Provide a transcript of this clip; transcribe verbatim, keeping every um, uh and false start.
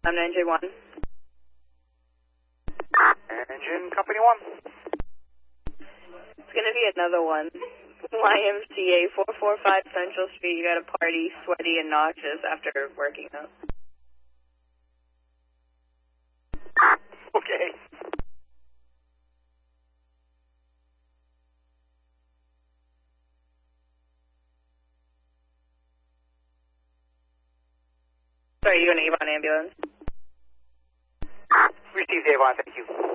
I'm nine J one. Engine Company one. It's going to be another one. Y M C A four four five Central Street. You got a party, sweaty and nauseous after working out. Okay. Sorry, you an Avon ambulance? Received Avon, thank you.